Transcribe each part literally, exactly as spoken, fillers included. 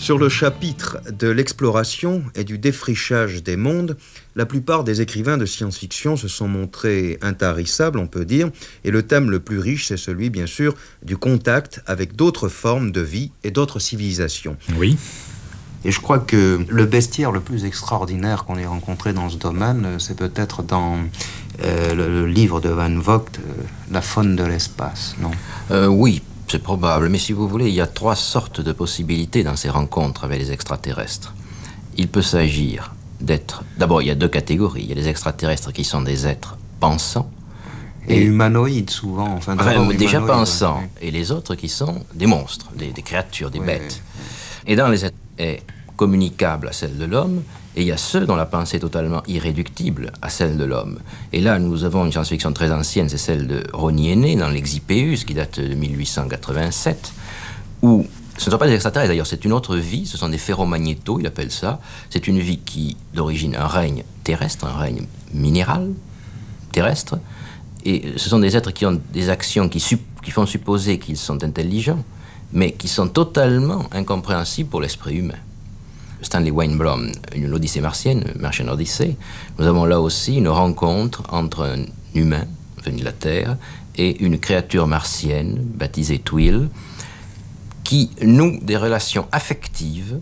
Sur le chapitre de l'exploration et du défrichage des mondes, la plupart des écrivains de science-fiction se sont montrés intarissables, on peut dire, et le thème le plus riche, c'est celui, bien sûr, du contact avec d'autres formes de vie et d'autres civilisations. Oui. Et je crois que le bestiaire le plus extraordinaire qu'on ait rencontré dans ce domaine, c'est peut-être dans euh, le, le livre de Van Vogt, euh, La faune de l'espace, non ? euh, Oui, c'est probable, mais si vous voulez, il y a trois sortes de possibilités dans ces rencontres avec les extraterrestres. Il peut s'agir d'être... D'abord, il y a deux catégories. Il y a les extraterrestres qui sont des êtres pensants. Et, et humanoïdes, souvent. Enfin, vraiment, déjà pensants. Ouais. Et les autres qui sont des monstres, des, des créatures, des ouais, bêtes. Ouais. Et dans les êtres est communicable à celle de l'homme, et il y a ceux dont la pensée est totalement irréductible à celle de l'homme. Et là, nous avons une science-fiction très ancienne, c'est celle de Ronnie Henné, dans l'Exipéus, qui date de mille huit cent quatre-vingt-sept, où ce ne sont pas des extraterrestres, d'ailleurs, c'est une autre vie, ce sont des ferromagnétos, il appelle ça. C'est une vie qui, d'origine, un règne terrestre, un règne minéral, terrestre, et ce sont des êtres qui ont des actions qui, sup- qui font supposer qu'ils sont intelligents, mais qui sont totalement incompréhensibles pour l'esprit humain. Stanley Weinblum, une Odyssée martienne, Martian Odyssey, nous avons là aussi une rencontre entre un humain, venu de la Terre, et une créature martienne, baptisée Twill, qui noue des relations affectives,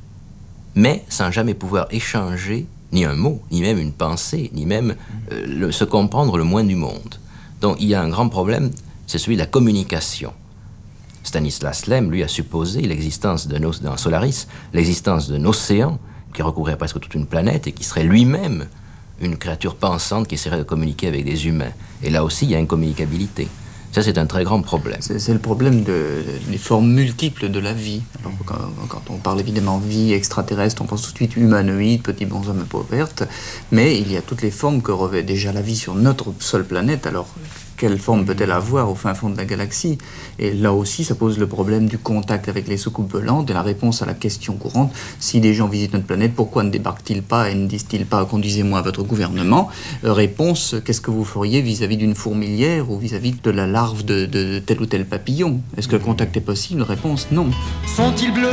mais sans jamais pouvoir échanger ni un mot, ni même une pensée, ni même euh, le, se comprendre le moins du monde. Donc il y a un grand problème, c'est celui de la communication. Stanislas Lem, lui, a supposé l'existence d'un dans Solaris, l'existence d'un océan qui recouvrait presque toute une planète et qui serait lui-même une créature pensante qui essaierait de communiquer avec des humains. Et là aussi, il y a incommunicabilité. Ça, c'est un très grand problème. C'est, c'est le problème de, des formes multiples de la vie. Alors, quand, quand on parle évidemment de vie extraterrestre, on pense tout de suite humanoïde, petit bonhomme à peau verte, mais il y a toutes les formes que revêt déjà la vie sur notre seule planète. Alors, quelle forme peut-elle avoir au fin fond de la galaxie ? Et là aussi, ça pose le problème du contact avec les soucoupes volantes et la réponse à la question courante, si des gens visitent notre planète, pourquoi ne débarquent-ils pas et ne disent-ils pas « conduisez-moi à votre gouvernement » ? euh, Réponse, qu'est-ce que vous feriez vis-à-vis d'une fourmilière ou vis-à-vis de la larve de, de tel ou tel papillon ? Est-ce que le contact est possible ? Réponse, non. Sont-ils bleus